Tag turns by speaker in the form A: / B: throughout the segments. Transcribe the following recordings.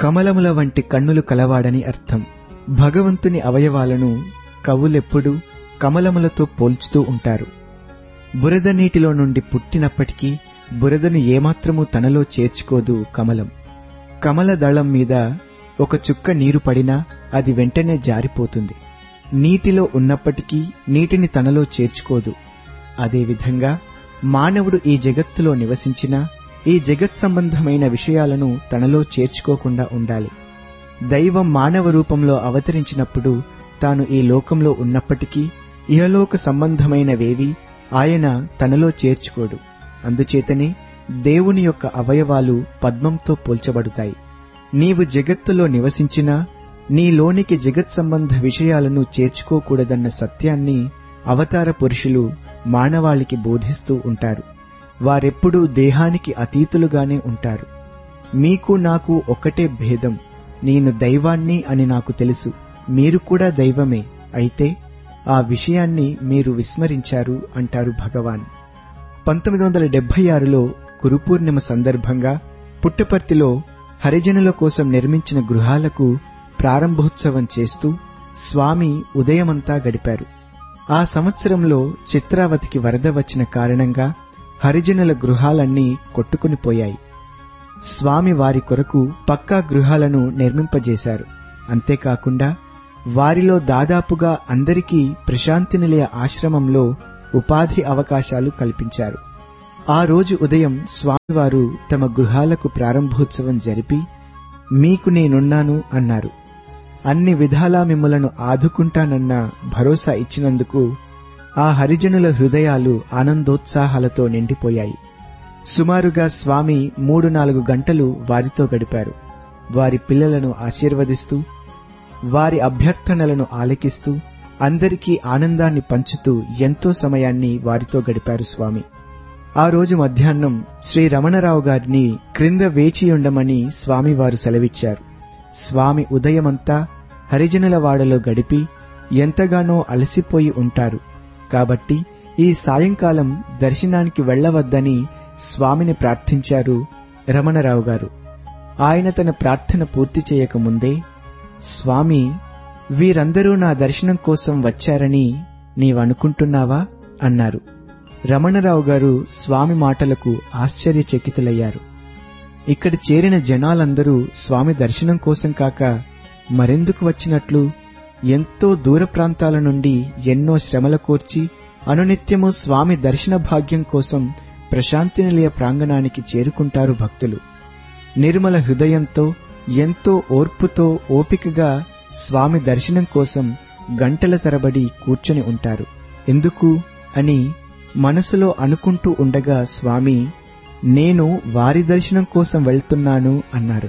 A: కమలముల వంటి కన్నులు కలవాడని అర్థం. భగవంతుని అవయవాలను కవులెప్పుడూ కమలములతో పోల్చుతూ ఉంటారు. బురద నీటిలో నుండి పుట్టినప్పటికీ బురదను ఏమాత్రమూ తనలో చేర్చుకోదు కమలం. కమల దళం మీద ఒక చుక్క నీరు పడినా అది వెంటనే జారిపోతుంది. నీటిలో ఉన్నప్పటికీ నీటిని తనలో చేర్చుకోదు. అదేవిధంగా మానవుడు ఈ జగత్తులో నివసించినా ఈ జగత్ సంబంధమైన విషయాలను తనలో చేర్చుకోకుండా ఉండాలి. దైవం మానవ రూపంలో అవతరించినప్పుడు తాను ఈ లోకంలో ఉన్నప్పటికీ ఇహలోక సంబంధమైనవేవి ఆయన తనలో చేర్చుకోడు. అందుచేతనే దేవుని యొక్క అవయవాలు పద్మంతో పోల్చబడతాయి. నీవు జగత్తులో నివసించినా నీలోనికి జగత్ సంబంధ విషయాలను చేర్చుకోకూడదన్న సత్యాన్ని అవతార పురుషులు మానవాళికి బోధిస్తూ ఉంటారు. వారెప్పుడూ దేహానికి అతీతులుగానే ఉంటారు. మీకు నాకు ఒక్కటే భేదం, నేను దైవాన్ని అని నాకు తెలుసు, మీరు కూడా దైవమే, అయితే ఆ విషయాన్ని మీరు విస్మరించారు అంటారు భగవాన్. 1976లో గురుపూర్ణిమ సందర్భంగా పుట్టపర్తిలో హరిజనుల కోసం నిర్మించిన గృహాలకు ప్రారంభోత్సవం చేస్తూ స్వామి ఉదయమంతా గడిపారు. ఆ సంవత్సరంలో చిత్రావతికి వరద వచ్చిన కారణంగా హరిజనుల గృహాలన్నీ కొట్టుకునిపోయాయి. స్వామి వారి కొరకు పక్కా గృహాలను నిర్మింపజేశారు. అంతేకాకుండా వారిలో దాదాపుగా అందరికీ ప్రశాంతి నిలయ ఆశ్రమంలో ఉపాధి అవకాశాలు కల్పించారు. ఆ రోజు ఉదయం స్వామివారు తమ గృహాలకు ప్రారంభోత్సవం జరిపి మీకు నేనున్నాను అన్నారు. అన్ని విధాలా మిమ్మలను ఆదుకుంటానన్న భరోసా ఇచ్చినందుకు ఆ హరిజనుల హృదయాలు ఆనందోత్సాహాలతో నిండిపోయాయి. సుమారుగా స్వామి 3-4 గంటలు వారితో గడిపారు. వారి పిల్లలను ఆశీర్వదిస్తూ వారి అభ్యర్థనలను ఆలకిస్తూ అందరికీ ఆనందాన్ని పంచుతూ ఎంతో సమయాన్ని వారితో గడిపారు స్వామి. ఆ రోజు మధ్యాహ్నం శ్రీ రమణరావు గారిని క్రింద వేచియుండమని స్వామివారు సెలవిచ్చారు. స్వామి ఉదయమంతా హరిజనుల వాడలో గడిపి ఎంతగానో అలసిపోయి ఉంటారు. కాబట్టి ఈ సాయంకాలం దర్శనానికి వెళ్లవద్దని స్వామిని ప్రార్థించారు రమణరావు గారు. ఆయన తన ప్రార్థన పూర్తి చేయకముందే స్వామి, వీరందరూ నా దర్శనం కోసం వచ్చారని నీవనుకుంటున్నావా అన్నారు. రమణరావు గారు స్వామి మాటలకు ఆశ్చర్యచకితులయ్యారు. ఇక్కడ చేరిన జనాలందరూ స్వామి దర్శనం కోసం కాక మరెందుకు వచ్చినట్లు? ఎంతో దూర ప్రాంతాల నుండి ఎన్నో శ్రమల కోర్చి అనునిత్యము స్వామి దర్శన భాగ్యం కోసం ప్రశాంతి నిలయ ప్రాంగణానికి చేరుకుంటారు భక్తులు. నిర్మల హృదయంతో ఎంతో ఓర్పుతో ఓపికగా స్వామి దర్శనం కోసం గంటల తరబడి కూర్చొని ఉంటారు. ఎందుకు అని మనసులో అనుకుంటూ ఉండగా స్వామి, నేను వారి దర్శనం కోసం వెళ్తున్నాను అన్నారు.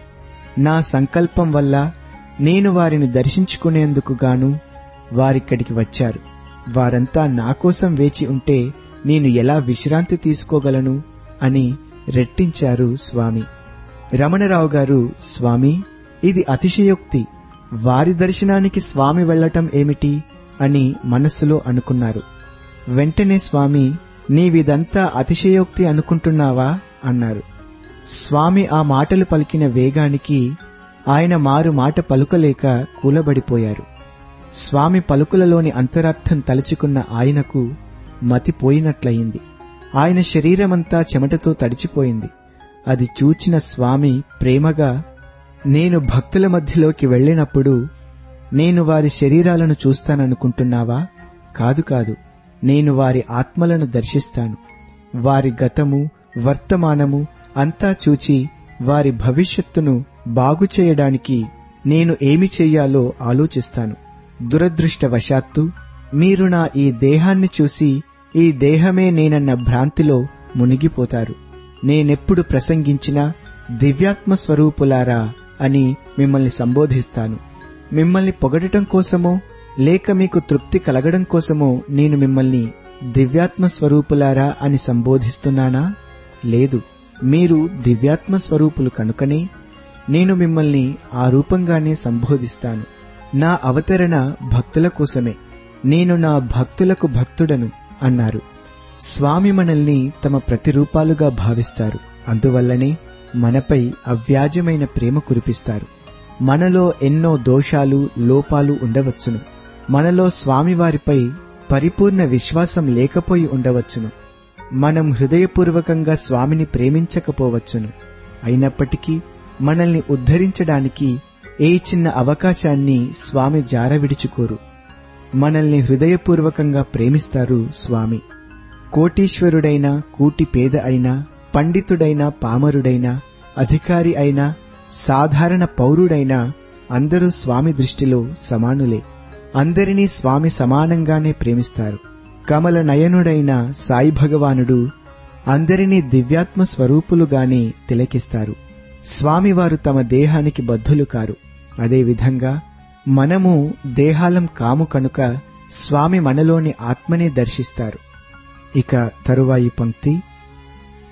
A: నా సంకల్పం వల్ల నేను వారిని దర్శించుకునేందుకు గాను వారిక్కడికి వచ్చారు. వారంతా నా కోసం వేచి ఉంటే నేను ఎలా విశ్రాంతి తీసుకోగలను అని రెట్టించారు స్వామి. రమణరావు గారు, స్వామి, ఇది అతిశయోక్తి, వారి దర్శనానికి స్వామి వెళ్లటం ఏమిటి అని మనస్సులో అనుకున్నారు. వెంటనే స్వామి, నీవిదంతా అతిశయోక్తి అనుకుంటున్నావా అన్నారు. స్వామి ఆ మాటలు పలికిన వేగానికి ఆయన మారు మాట పలుకలేక కూలబడిపోయారు. స్వామి పలుకులలోని అంతరార్థం తలుచుకున్న ఆయనకు మతిపోయినట్లయింది. ఆయన శరీరమంతా చెమటతో తడిచిపోయింది. అది చూచిన స్వామి ప్రేమగా, నేను భక్తుల మధ్యలోకి వెళ్ళినప్పుడు నేను వారి శరీరాలను చూస్తాననుకుంటున్నావా? కాదు కాదు, నేను వారి ఆత్మలను దర్శిస్తాను. వారి గతము వర్తమానము అంతా చూచి వారి భవిష్యత్తును బాగు చేయడానికి నేను ఏమి చెయ్యాలో ఆలోచిస్తాను. దురదృష్టవశాత్తు మీరు నా ఈ దేహాన్ని చూసి ఈ దేహమే నేనన్న భ్రాంతిలో మునిగిపోతారు. నేనెప్పుడు ప్రసంగించినా దివ్యాత్మ స్వరూపులారా అని మిమ్మల్ని సంబోధిస్తాను. మిమ్మల్ని పొగడటం కోసమో లేక మీకు తృప్తి కలగడం కోసమో నేను మిమ్మల్ని దివ్యాత్మ స్వరూపులారా అని సంబోధిస్తున్నానా? లేదు, మీరు దివ్యాత్మ స్వరూపులు కనుకనే నేను మిమ్మల్ని ఆ రూపంగానే సంబోధిస్తాను. నా అవతరణ భక్తుల కోసమే, నేను నా భక్తులకు భక్తుడను అన్నారు. స్వామి మనల్ని తమ ప్రతిరూపాలుగా భావిస్తారు. అందువల్లనే మనపై అవ్యాజమైన ప్రేమ కురిపిస్తారు. మనలో ఎన్నో దోషాలు, లోపాలు ఉండవచ్చును. మనలో స్వామివారిపై పరిపూర్ణ విశ్వాసం లేకపోయి ఉండవచ్చును. మనం హృదయపూర్వకంగా స్వామిని ప్రేమించకపోవచ్చును. అయినప్పటికీ మనల్ని ఉద్ధరించడానికి ఏ చిన్న అవకాశాన్ని స్వామి జారవిడుచుకోరు. మనల్ని హృదయపూర్వకంగా ప్రేమిస్తారు స్వామి. కోటీశ్వరుడైనా, కూటి పేద అయినా, పండితుడైనా, పామరుడైనా, అధికారి అయినా, సాధారణ పౌరుడైనా అందరూ స్వామి దృష్టిలో సమానులే. అందరినీ స్వామి సమానంగానే ప్రేమిస్తారు. కమల నయనుడైన సాయి భగవానుడు అందరినీ దివ్యాత్మ స్వరూపులుగానే తిలకిస్తారు. స్వామివారు తమ దేహానికి బద్ధులు కారు. అదేవిధంగా మనము దేహాలం కాము కనుక స్వామి మనలోని ఆత్మనే దర్శిస్తారు. ఇక తరువాయి పంక్తి